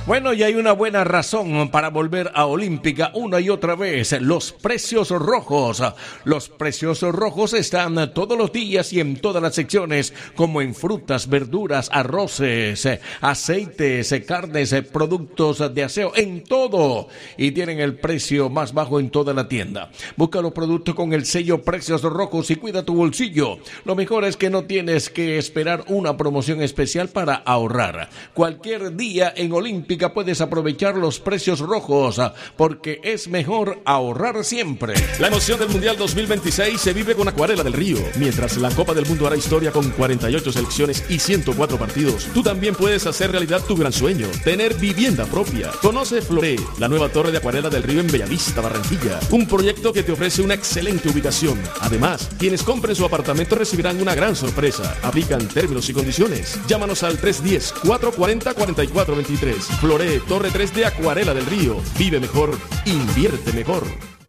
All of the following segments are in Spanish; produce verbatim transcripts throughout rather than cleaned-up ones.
Bueno, y hay una buena razón para volver a Olímpica una y otra vez. Los precios rojos. Los precios rojos están todos los días y en todas las secciones, como en frutas, verduras, arroces, aceites, carnes, productos de aseo, en todo. Y tienen el precio más bajo en toda la tienda. Busca los productos con el sello Precios Rojos y cuida tu bolsillo. Lo mejor es que no tienes que esperar una promoción especial para ahorrar. Cualquier día en Olímpica puedes aprovechar los precios rojos, porque es mejor ahorrar siempre. La emoción del Mundial dos mil veintiséis se vive con Acuarela del Río. Mientras la Copa del Mundo hará historia con cuarenta y ocho selecciones y ciento cuatro partidos, tú también puedes hacer realidad tu gran sueño, tener vivienda propia. Conoce Floré, la nueva torre de Acuarela del Río en Bellavista, Barranquilla. Un proyecto que te ofrece una excelente ubicación. Además, quienes compren su apartamento recibirán una gran sorpresa. Aplican términos y condiciones. Llámanos al tres uno cero, cuatro cuatro cero, cuatro cuatro dos tres. Floré, Torre tres de Acuarela del Río. Vive mejor, invierte mejor.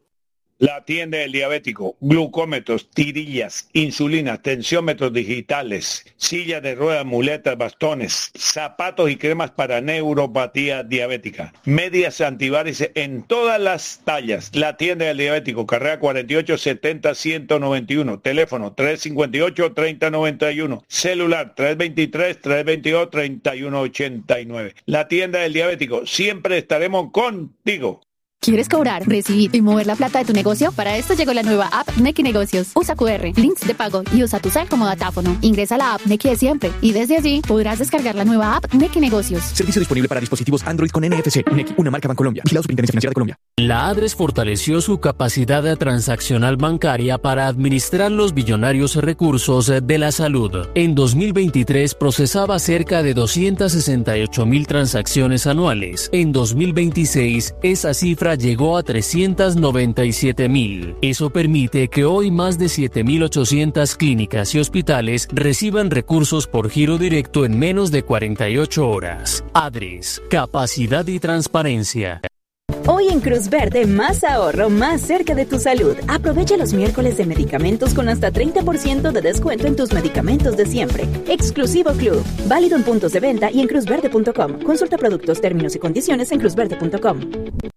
La tienda del diabético, glucómetros, tirillas, insulina, tensiómetros digitales, sillas de ruedas, muletas, bastones, zapatos y cremas para neuropatía diabética, medias antivarices en todas las tallas. La tienda del diabético, carrera cuarenta y ocho setenta ciento noventa y uno, teléfono tres cinco ocho treinta noventa y uno, celular tres veintitrés trescientos veintidós treinta y uno ochenta y nueve. La tienda del diabético, siempre estaremos contigo. ¿Quieres cobrar, recibir y mover la plata de tu negocio? Para esto llegó la nueva app Nequi Negocios. Usa cu erre, links de pago y usa tu cel como datáfono. Ingresa a la app Nequi de siempre y desde allí podrás descargar la nueva app Nequi Negocios. Servicio disponible para dispositivos Android con N F C. Nequi, una marca Bancolombia. Vigilado Superintendencia Financiera de Colombia. La ADRES fortaleció su capacidad transaccional bancaria para administrar los billonarios recursos de la salud. En dos mil veintitrés procesaba cerca de doscientas sesenta y ocho mil transacciones anuales. En dos mil veintiséis, esa cifra llegó a trescientas noventa y siete mil. Eso permite que hoy más de siete mil ochocientas clínicas y hospitales reciban recursos por giro directo en menos de cuarenta y ocho horas. ADRES, capacidad y transparencia. Hoy en Cruz Verde, más ahorro, más cerca de tu salud. Aprovecha los miércoles de medicamentos con hasta treinta por ciento de descuento en tus medicamentos de siempre. Exclusivo Club. Válido en puntos de venta y en cruz verde punto com. Consulta productos, términos y condiciones en cruz verde punto com.